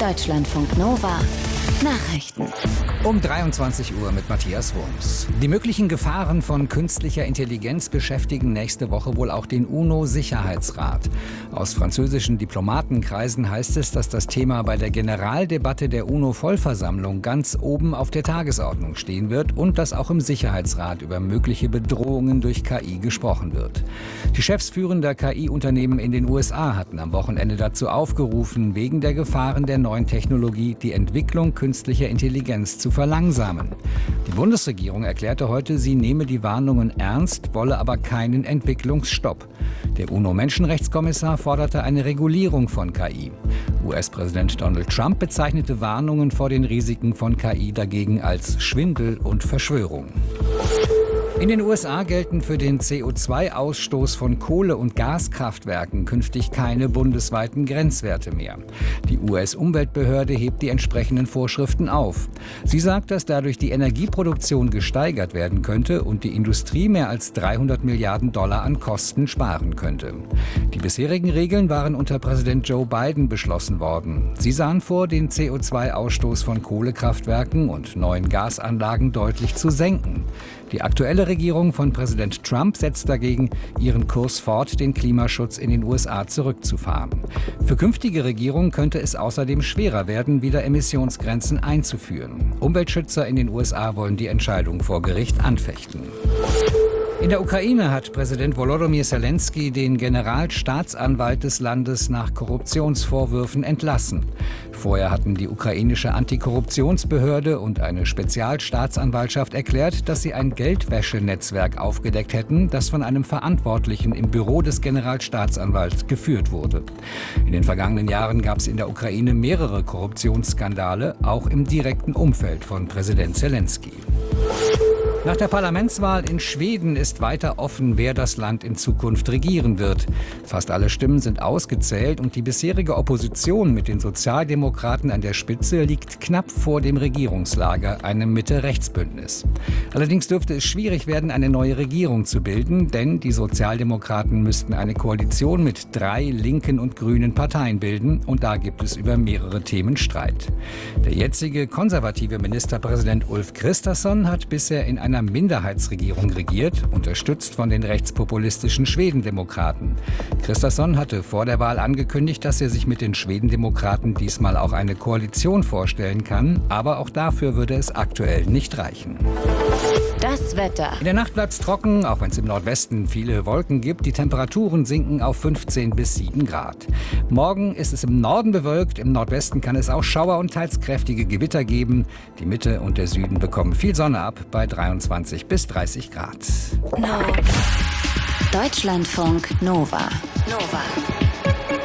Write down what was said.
Deutschlandfunk Nova Nachrichten. Um 23 Uhr mit Matthias Wurms. Die möglichen Gefahren von künstlicher Intelligenz beschäftigen nächste Woche wohl auch den UNO-Sicherheitsrat. Aus französischen Diplomatenkreisen heißt es, dass das Thema bei der Generaldebatte der UNO-Vollversammlung ganz oben auf der Tagesordnung stehen wird und dass auch im Sicherheitsrat über mögliche Bedrohungen durch KI gesprochen wird. Die Chefs führender KI-Unternehmen in den USA hatten am Wochenende dazu aufgerufen, wegen der Gefahren der neuen Technologie die Entwicklung künstlicher Intelligenz zu verlangsamen. Die Bundesregierung erklärte heute, sie nehme die Warnungen ernst, wolle aber keinen Entwicklungsstopp. Der UNO-Menschenrechtskommissar forderte eine Regulierung von KI. US-Präsident Donald Trump bezeichnete Warnungen vor den Risiken von KI dagegen als Schwindel und Verschwörung. In den USA gelten für den CO2-Ausstoß von Kohle- und Gaskraftwerken künftig keine bundesweiten Grenzwerte mehr. Die US-Umweltbehörde hebt die entsprechenden Vorschriften auf. Sie sagt, dass dadurch die Energieproduktion gesteigert werden könnte und die Industrie mehr als $300 Milliarden an Kosten sparen könnte. Die bisherigen Regeln waren unter Präsident Joe Biden beschlossen worden. Sie sahen vor, den CO2-Ausstoß von Kohlekraftwerken und neuen Gasanlagen deutlich zu senken. Die aktuelle Regierung von Präsident Trump setzt dagegen ihren Kurs fort, den Klimaschutz in den USA zurückzufahren. Für künftige Regierungen könnte es außerdem schwerer werden, wieder Emissionsgrenzen einzuführen. Umweltschützer in den USA wollen die Entscheidung vor Gericht anfechten. In der Ukraine hat Präsident Volodymyr Zelensky den Generalstaatsanwalt des Landes nach Korruptionsvorwürfen entlassen. Vorher hatten die ukrainische Antikorruptionsbehörde und eine Spezialstaatsanwaltschaft erklärt, dass sie ein Geldwäschenetzwerk aufgedeckt hätten, das von einem Verantwortlichen im Büro des Generalstaatsanwalts geführt wurde. In den vergangenen Jahren gab es in der Ukraine mehrere Korruptionsskandale, auch im direkten Umfeld von Präsident Zelensky. Nach der Parlamentswahl in Schweden ist weiter offen, wer das Land in Zukunft regieren wird. Fast alle Stimmen sind ausgezählt und die bisherige Opposition mit den Sozialdemokraten an der Spitze liegt knapp vor dem Regierungslager, einem Mitte-Rechts-Bündnis. Allerdings dürfte es schwierig werden, eine neue Regierung zu bilden, denn die Sozialdemokraten müssten eine Koalition mit 3 linken und grünen Parteien bilden und da gibt es über mehrere Themen Streit. Der jetzige konservative Ministerpräsident Ulf Kristersson hat bisher in einer Minderheitsregierung regiert, unterstützt von den rechtspopulistischen Schwedendemokraten. Kristersson hatte vor der Wahl angekündigt, dass er sich mit den Schwedendemokraten diesmal auch eine Koalition vorstellen kann, aber auch dafür würde es aktuell nicht reichen. Das Wetter. In der Nacht bleibt es trocken, auch wenn es im Nordwesten viele Wolken gibt. Die Temperaturen sinken auf 15 bis 7 Grad. Morgen ist es im Norden bewölkt, im Nordwesten kann es auch Schauer und teils kräftige Gewitter geben. Die Mitte und der Süden bekommen viel Sonne ab bei 23 bis 30 Grad. Deutschlandfunk Nova.